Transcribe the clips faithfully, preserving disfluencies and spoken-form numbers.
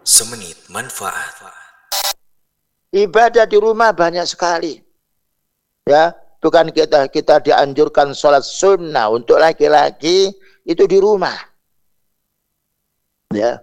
Semenit manfaat. Ibadah di rumah banyak sekali. Ya, bukan kita kita dianjurkan sholat sunnah untuk laki-laki itu di rumah. Ya.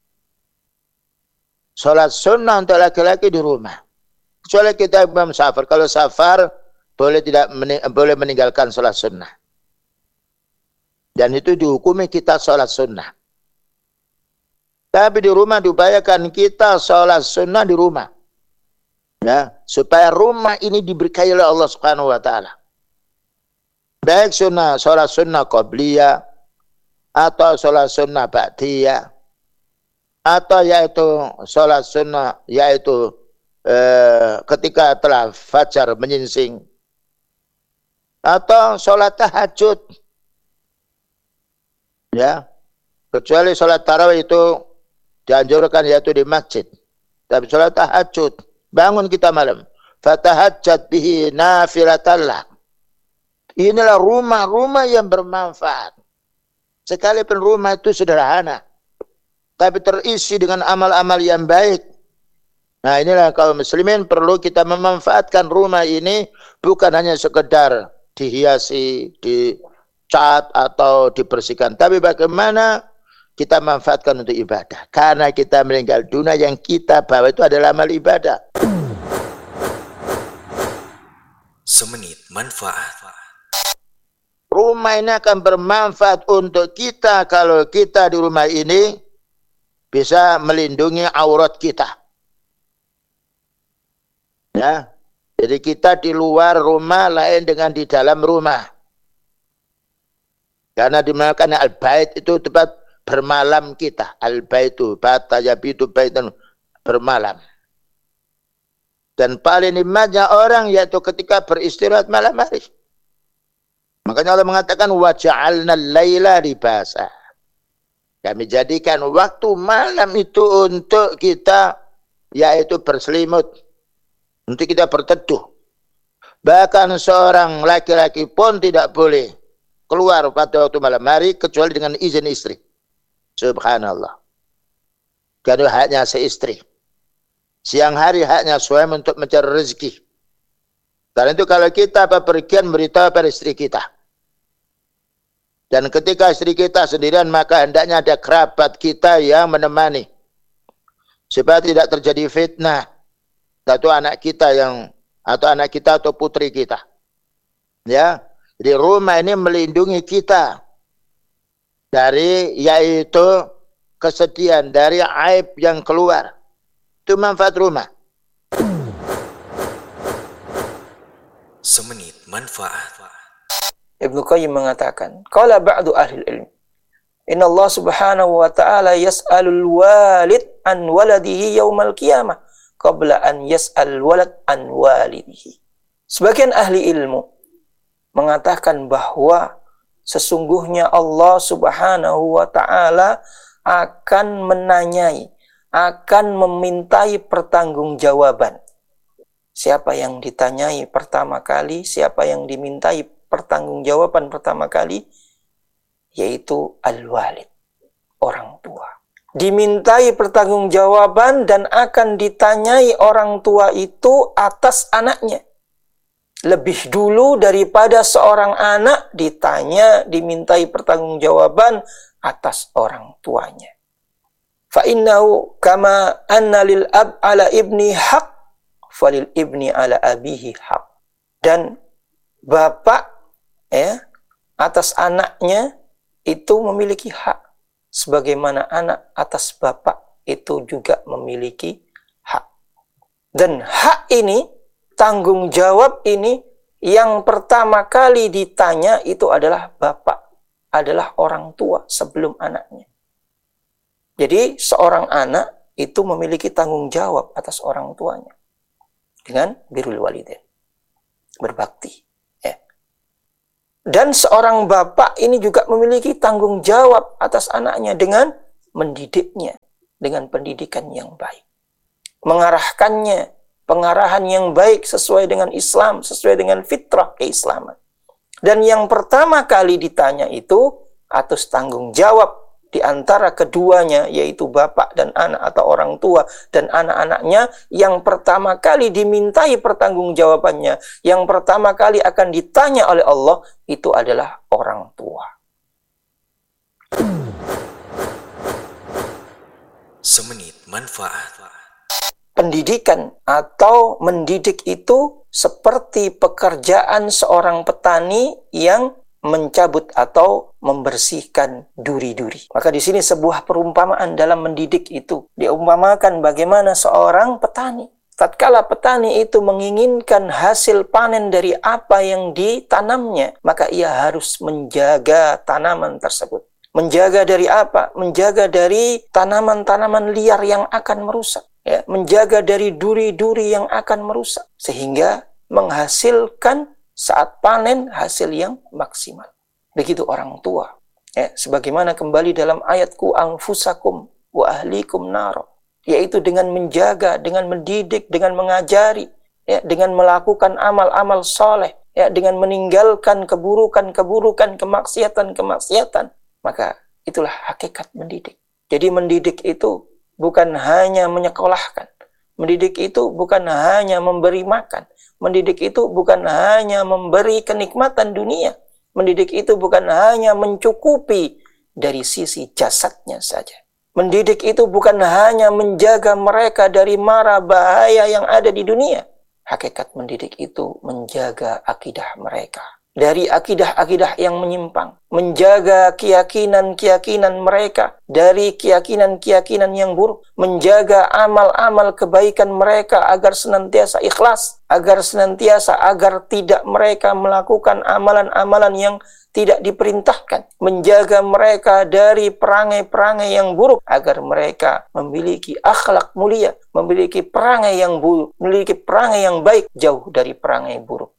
Sholat sunnah untuk laki-laki di rumah. Kecuali kita imam safar. Kalau safar boleh tidak mening boleh meninggalkan sholat sunnah. Dan itu dihukumi kita sholat sunnah. Tapi di rumah diupayakan kita sholat sunnah di rumah. Ya, supaya rumah ini diberkahi oleh Allah Subhanahu wa taala. Baik sunnah, sholat sunnah qabliyah atau sholat sunnah ba'diyah atau yaitu sholat sunnah yaitu eh, ketika telah fajar menyingsing atau sholat tahajud. Ya, kecuali sholat tarawih itu dianjurkan yaitu di masjid. Tapi sholat tahajud, bangun kita malam, fatahajjat bihi nafilatallah. Inilah rumah-rumah yang bermanfaat. Sekalipun rumah itu sederhana, tapi terisi dengan amal-amal yang baik. Nah, inilah kaum muslimin perlu kita memanfaatkan rumah ini bukan hanya sekedar dihiasi, dicat atau dibersihkan, tapi bagaimana kita manfaatkan untuk ibadah. Karena kita meninggal dunia yang kita bawa itu adalah amal ibadah. Semenit manfaat. Rumah ini akan bermanfaat untuk kita kalau kita di rumah ini bisa melindungi aurat kita. Ya, jadi kita di luar rumah lain dengan di dalam rumah. Karena dimanakan al-bait itu tempat bermalam kita. Al-baitu bata yabitu baitan, bermalam. Dan paling nikmatnya orang yaitu ketika beristirahat malam hari. Makanya Allah mengatakan wa ja'alna al-laila libasa. Kami jadikan waktu malam itu untuk kita yaitu berselimut, untuk kita berteduh. Bahkan seorang laki-laki pun tidak boleh keluar pada waktu malam hari kecuali dengan izin istri. Subhanallah. Karena haknya seistri. Siang hari haknya suami untuk mencari rezeki. Karena itu kalau kita bepergian beritahu pada istri kita. Dan ketika istri kita sendirian maka hendaknya ada kerabat kita yang menemani. Supaya tidak terjadi fitnah. Atau anak kita yang atau anak kita atau putri kita. Ya. Jadi rumah ini melindungi kita dari yaitu kesedihan, dari aib yang keluar. Itu manfaat rumah. Semenit manfaat. Ibnu Qayyim mengatakan, qala ba'du ahli ilm, inna Allah subhanahu wa ta'ala yas'alul walid an waladihi yawmal qiyamah qabla an yas'al walad an walidihi. Sebagian ahli ilmu mengatakan bahwa sesungguhnya Allah subhanahu wa ta'ala akan menanyai, akan memintai pertanggungjawaban. Siapa yang ditanyai pertama kali, siapa yang dimintai pertanggungjawaban pertama kali, yaitu al-walid, orang tua. Dimintai pertanggungjawaban dan akan ditanyai orang tua itu atas anaknya. Lebih dulu daripada seorang anak ditanya, dimintai pertanggungjawaban atas orang tuanya. Fa innahu kama anna lil ab ala ibni haq, falil ibni ala abihi haq. Dan bapak ya atas anaknya itu memiliki hak, sebagaimana anak atas bapak itu juga memiliki hak. Dan hak ini, tanggung jawab ini, yang pertama kali ditanya itu adalah bapak, adalah orang tua sebelum anaknya. Jadi seorang anak itu memiliki tanggung jawab atas orang tuanya dengan birrul walidain, berbakti. Ya. Dan seorang bapak ini juga memiliki tanggung jawab atas anaknya dengan mendidiknya dengan pendidikan yang baik, mengarahkannya pengarahan yang baik sesuai dengan Islam, sesuai dengan fitrah keislaman. Dan yang pertama kali ditanya itu atas tanggung jawab di antara keduanya, yaitu bapak dan anak atau orang tua dan anak-anaknya, yang pertama kali dimintai pertanggungjawabannya, yang pertama kali akan ditanya oleh Allah, itu adalah orang tua. Semenit manfaat. Pendidikan atau mendidik itu seperti pekerjaan seorang petani yang mencabut atau membersihkan duri-duri. Maka di sini sebuah perumpamaan dalam mendidik itu diumpamakan bagaimana seorang petani. Tatkala petani itu menginginkan hasil panen dari apa yang ditanamnya, maka ia harus menjaga tanaman tersebut. Menjaga dari apa? Menjaga dari tanaman-tanaman liar yang akan merusak. Ya, menjaga dari duri-duri yang akan merusak. Sehingga menghasilkan saat panen hasil yang maksimal. Begitu orang tua. Ya, sebagaimana kembali dalam ayatku anfusakum wa ahlikum naro. Yaitu dengan menjaga, dengan mendidik, dengan mengajari, ya, dengan melakukan amal-amal soleh, ya, dengan meninggalkan keburukan-keburukan, kemaksiatan-kemaksiatan. Maka itulah hakikat mendidik. Jadi mendidik itu bukan hanya menyekolahkan. Mendidik itu bukan hanya memberi makan. Mendidik itu bukan hanya memberi kenikmatan dunia. Mendidik itu bukan hanya mencukupi dari sisi jasadnya saja. Mendidik itu bukan hanya menjaga mereka dari mara bahaya yang ada di dunia. Hakikat mendidik itu menjaga akidah mereka dari akidah-akidah yang menyimpang, menjaga keyakinan-keyakinan mereka dari keyakinan-keyakinan yang buruk, menjaga amal-amal kebaikan mereka agar senantiasa ikhlas, agar senantiasa agar tidak mereka melakukan amalan-amalan yang tidak diperintahkan, menjaga mereka dari perangai-perangai yang buruk agar mereka memiliki akhlak mulia, memiliki perangai yang buruk, memiliki perangai yang baik, jauh dari perangai buruk.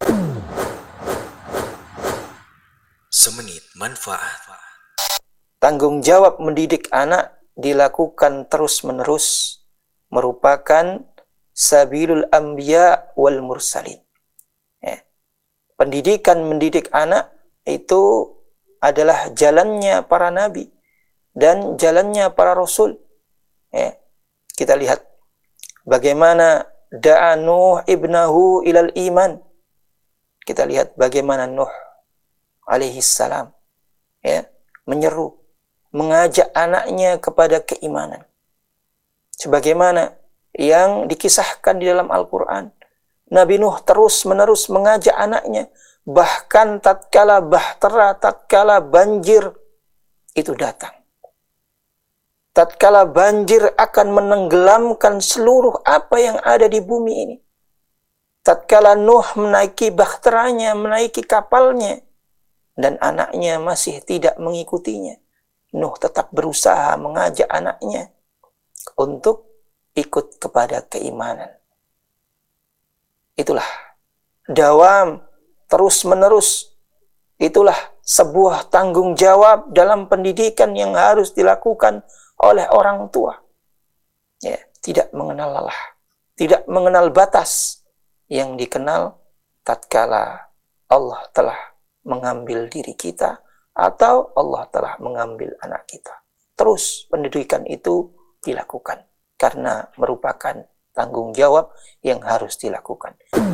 Semenit manfaat. Tanggung jawab mendidik anak dilakukan terus-menerus, merupakan sabilul anbiya wal mursalin. Ya. Pendidikan mendidik anak itu adalah jalannya para nabi dan jalannya para rasul. Ya. Kita lihat bagaimana da'a Nuh ibnahu ilal iman. Kita lihat bagaimana Nuh alaihi salam, ya, menyeru, mengajak anaknya kepada keimanan. Sebagaimana yang dikisahkan di dalam Al-Quran, Nabi Nuh terus-menerus mengajak anaknya, bahkan tatkala bahtera, tatkala banjir itu datang. Tatkala banjir akan menenggelamkan seluruh apa yang ada di bumi ini. Tatkala Nuh menaiki bahteranya, menaiki kapalnya, dan anaknya masih tidak mengikutinya, Nuh tetap berusaha mengajak anaknya untuk ikut kepada keimanan. Itulah dawam, terus-menerus. Itulah sebuah tanggung jawab dalam pendidikan yang harus dilakukan oleh orang tua. Ya, tidak mengenal lelah, tidak mengenal batas, yang dikenal tatkala Allah telah mengambil diri kita atau Allah telah mengambil anak kita. Terus pendidikan itu dilakukan karena merupakan tanggung jawab yang harus dilakukan.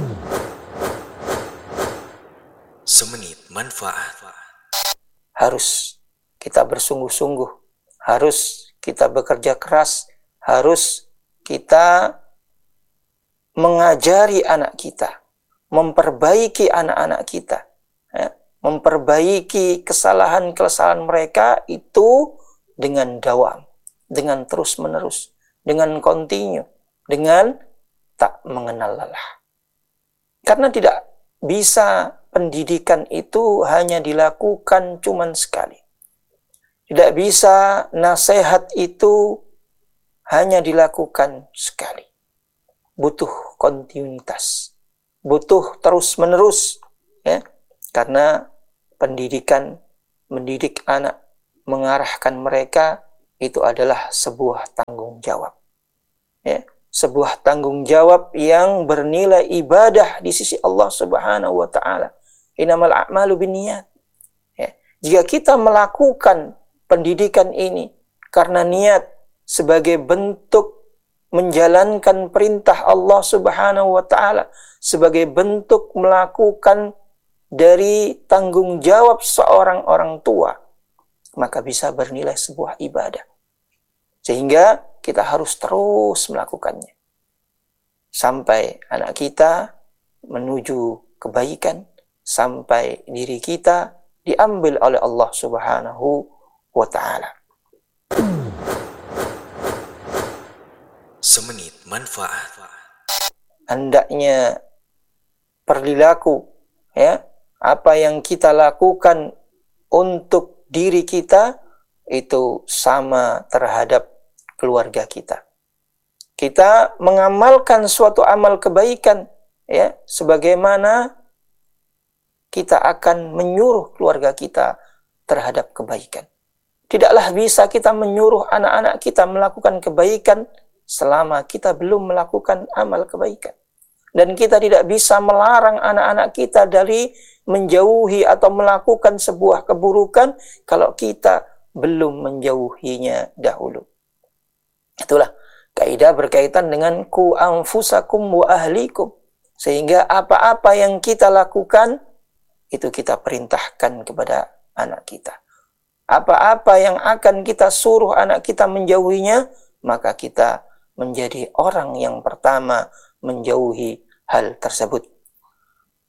Semenit manfaat. Harus kita bersungguh-sungguh, harus kita bekerja keras, harus kita mengajari anak kita, memperbaiki anak-anak kita, ya, memperbaiki kesalahan-kesalahan mereka itu dengan dawam, dengan terus-menerus, dengan kontinu, dengan tak mengenal lelah. Karena tidak bisa pendidikan itu hanya dilakukan cuman sekali. Tidak bisa nasihat itu hanya dilakukan sekali. Butuh kontinuitas, butuh terus-menerus, ya, karena pendidikan, mendidik anak, mengarahkan mereka itu adalah sebuah tanggung jawab, ya, sebuah tanggung jawab yang bernilai ibadah di sisi Allah Subhanahu wa taala. Innamal a'malu binniyat. Ya, jika kita melakukan pendidikan ini karena niat sebagai bentuk menjalankan perintah Allah Subhanahu wa taala, sebagai bentuk melakukan dari tanggung jawab seorang orang tua, maka bisa bernilai sebuah ibadah. Sehingga kita harus terus melakukannya sampai anak kita menuju kebaikan, sampai diri kita diambil oleh Allah Subhanahu wa taala. Semenit manfaat. Hendaknya perilaku, ya, apa yang kita lakukan untuk diri kita itu sama terhadap keluarga kita. Kita mengamalkan suatu amal kebaikan, ya, sebagaimana kita akan menyuruh keluarga kita terhadap kebaikan. Tidaklah bisa kita menyuruh anak-anak kita melakukan kebaikan selama kita belum melakukan amal kebaikan. Dan kita tidak bisa melarang anak-anak kita dari menjauhi atau melakukan sebuah keburukan kalau kita belum menjauhinya dahulu. Itulah kaidah berkaitan dengan ku anfusakum wa ahlikum. Sehingga apa-apa yang kita lakukan itu kita perintahkan kepada anak kita. Apa-apa yang akan kita suruh anak kita menjauhinya, maka kita menjadi orang yang pertama menjauhi hal tersebut.